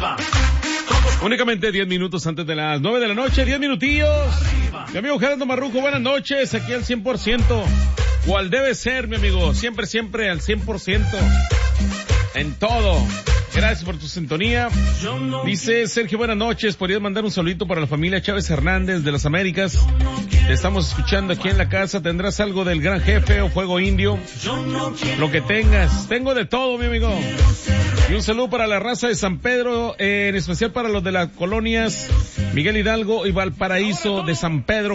Únicamente 10 minutos antes de las 9 de la noche, 10 minutillos. Mi amigo Gerardo Marrujo, buenas noches, aquí al 100%. Cual debe ser, mi amigo, siempre, siempre al 100%. En todo. Gracias por tu sintonía. Dice Sergio, buenas noches. ¿Podrías mandar un saludito para la familia Chávez Hernández de las Américas? Te estamos escuchando aquí en la casa. ¿Tendrás algo del Gran Jefe o Fuego Indio? Lo que tengas. Tengo de todo, mi amigo. Y un saludo para la raza de San Pedro, en especial para los de las colonias Miguel Hidalgo y Valparaíso de San Pedro.